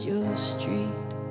your street.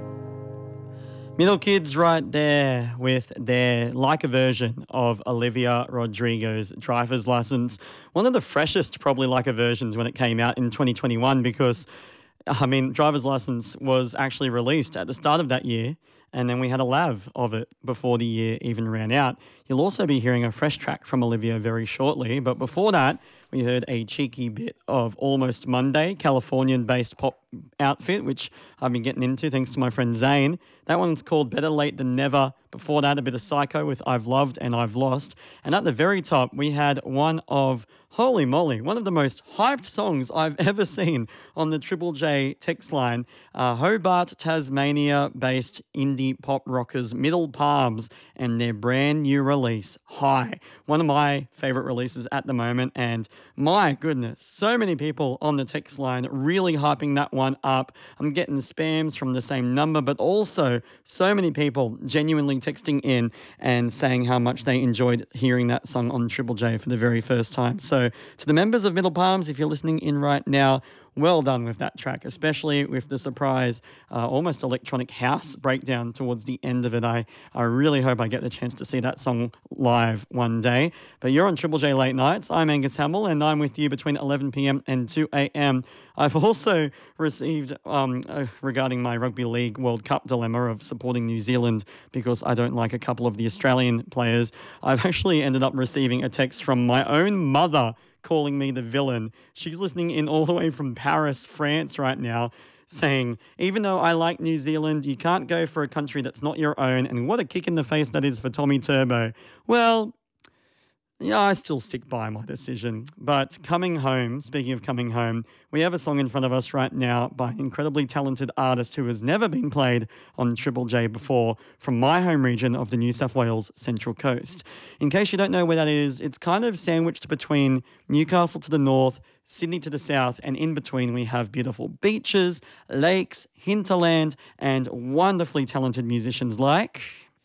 Middle Kids right there with their like a version of Olivia Rodrigo's Driver's License. One of the freshest probably like a versions when it came out in 2021 because, Driver's License was actually released at the start of that year and then we had a lav of it before the year even ran out. You'll also be hearing a fresh track from Olivia very shortly, but before that, we heard a cheeky bit of Almost Monday, Californian-based pop outfit, which I've been getting into thanks to my friend Zane. That one's called Better Late Than Never. Before that, a bit of Psycho with I've Loved and I've Lost. And at the very top, we had one of, holy moly, one of the most hyped songs I've ever seen on the Triple J text line. Hobart, Tasmania-based indie pop rockers Middle Palms and their brand new release, High. One of my favourite releases at the moment, and my goodness, so many people on the text line really hyping that one up. I'm getting spams from the same number, but also so many people genuinely texting in and saying how much they enjoyed hearing that song on Triple J for the very first time. So to the members of Middle Palms, if you're listening in right now, well done with that track, especially with the surprise, almost electronic house breakdown towards the end of it. I really hope I get the chance to see that song live one day. But you're on Triple J Late Nights. I'm Angus Hamill, and I'm with you between 11 p.m. and 2 a.m. I've also received, regarding my Rugby League World Cup dilemma of supporting New Zealand because I don't like a couple of the Australian players, I've actually ended up receiving a text from my own mother calling me the villain. She's listening in all the way from Paris, France right now, saying, even though I like New Zealand, you can't go for a country that's not your own, and what a kick in the face that is for Tommy Turbo. Well, yeah, I still stick by my decision. But coming home, speaking of coming home, we have a song in front of us right now by an incredibly talented artist who has never been played on Triple J before from my home region of the New South Wales Central Coast. In case you don't know where that is, it's kind of sandwiched between Newcastle to the north, Sydney to the south, and in between we have beautiful beaches, lakes, hinterland, and wonderfully talented musicians like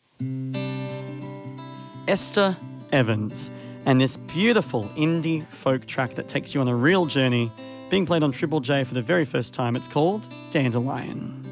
Esther Evans. And this beautiful indie folk track that takes you on a real journey, being played on Triple J for the very first time. It's called Dandelion.